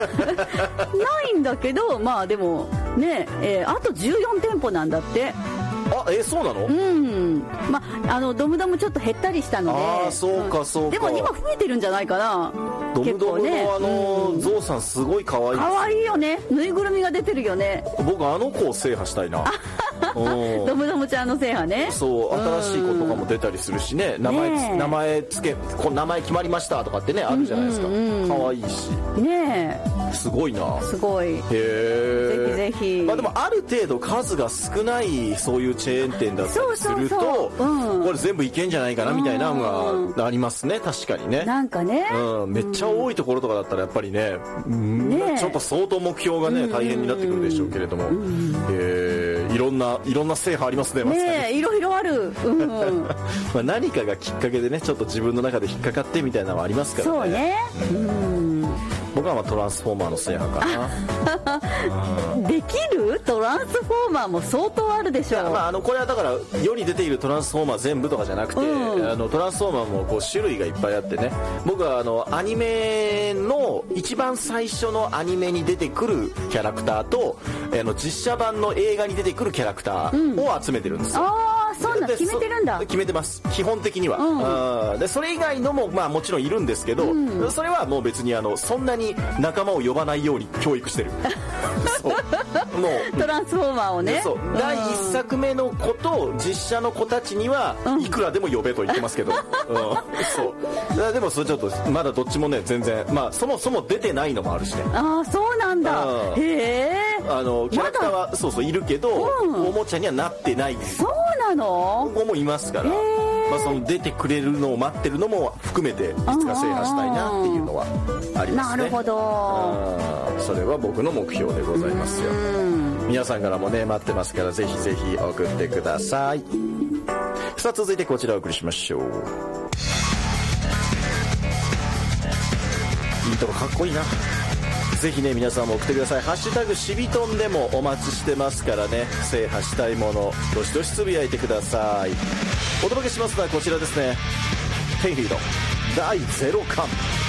ないんだけど、まあでもね、あと14店舗なんだって。 あ、そうなの？ うん。まあ、ドムドムちょっと減ったりしたので。 ああ、そうかそうか。 でも今増えてるんじゃないかな。 ドムドムのゾウさんすごい可愛いです。 可愛いよね。ぬいぐるみが出てるよね。 僕あの子を制覇したいな。 ドムドムちゃんの制覇ね。 そう、新しい子とかも出たりするしね。名前決まりましたとかってね、あるじゃないですか。可愛いし。ねえ。すごいな。 すごい。 へえ。 ぜひぜひ。 まあでもある程度数が少ないそういうチェーン店だったりすると、これ全部いけんじゃないかなみたいなのがありますね。確かにね。 なんかね。 めっちゃ多いところとかだったらやっぱりね、ちょっと相当目標がね大変になってくるでしょうけれども、いろんな制覇ありますね。 ね、いろいろある。 まあ何かがきっかけでね、ちょっと自分の中で引っかかってみたいなのはありますからね。そうね。僕はトランスフォーマーの制覇かな。できるトランスフォーマーも相当あるでしょう。 まあ、これはだから世に出ているトランスフォーマー全部とかじゃなくて、トランスフォーマーもこう種類がいっぱいあってね、僕はアニメの一番最初のアニメに出てくるキャラクターと実写版の映画に出てくるキャラクターを集めてるんですよ。 そうなん、決めてるんだ。 決めてます、基本的には。でそれ以外のもまあもちろんいるんですけど、それはもう別にそんなに仲間を呼ばないように教育してる。そうもうトランスフォーマーをね。 そう、第1作目の子と実写の子たちにはいくらでも呼べと言ってますけど、そうでもそれちょっとまだどっちもね全然、まあそもそも出てないのもあるしね。 ああ、そうなんだ。へえ。 キャラクターはそういるけど、おもちゃにはなってない。 そうなの？ 子もいますから、まあ、その出てくれるのを待ってるのも含めていつか制覇したいなっていうのはありますね。 なるほど。 それは僕の目標でございますよ。皆さんからもね待ってますから、ぜひぜひ送ってください。さあ続いてこちらをお送りしましょう。いいとこかっこいいな。ぜひね皆さんも送ってください。ハッシュタグしびとんでもお待ちしてますからね、制覇したいものどしどしつぶやいてください。お届けしますのはこちらですね。テイフィード第0巻。